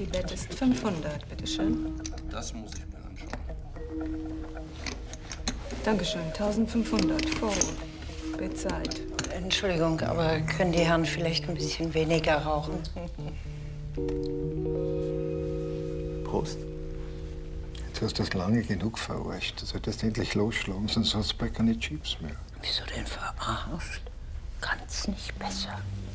Tibet ist 500, bitteschön. Das muss ich mir anschauen. Dankeschön, 1500. Vorrut. Bezahlt. Entschuldigung, aber können die Herren vielleicht ein bisschen weniger rauchen? Prost. Jetzt hast du das lange genug verarscht. Du solltest endlich losschlagen, sonst hast du bald keine Chips mehr. Wieso denn verarscht? Kann's nicht besser.